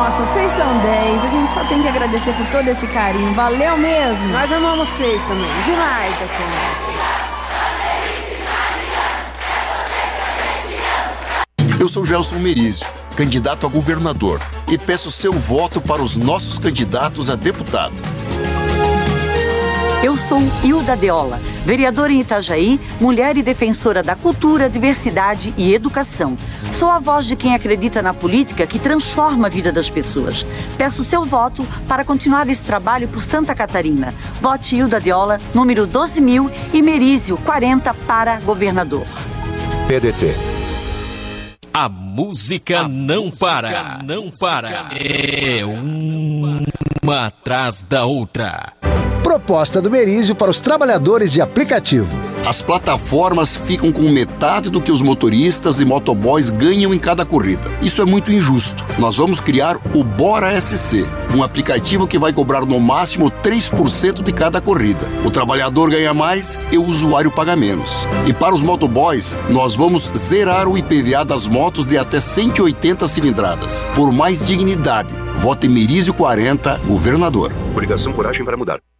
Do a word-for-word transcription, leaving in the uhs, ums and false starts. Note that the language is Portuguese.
Nossa, vocês são dez. A gente só tem que agradecer por todo esse carinho. Valeu mesmo. Nós amamos vocês também. Demais, Decon. Eu sou Gelson Merizio, candidato a governador, e peço seu voto para os nossos candidatos a deputado. Eu sou Hilda Deola, vereadora em Itajaí, mulher e defensora da cultura, diversidade e educação. Sou a voz de quem acredita na política que transforma a vida das pessoas. Peço seu voto para continuar esse trabalho por Santa Catarina. Vote Hilda Deola, número doze mil e Merizio quarenta para governador. P D T. A música a não música para, não para. É uma atrás da outra. Proposta do Merizio para os trabalhadores de aplicativo. As plataformas ficam com metade do que os motoristas e motoboys ganham em cada corrida. Isso é muito injusto. Nós vamos criar o Bora S C, um aplicativo que vai cobrar no máximo três por cento de cada corrida. O trabalhador ganha mais e o usuário paga menos. E para os motoboys, nós vamos zerar o I P V A das motos de até cento e oitenta cilindradas. Por mais dignidade, vote Merizio quarenta, governador. Coligação Coragem para Mudar.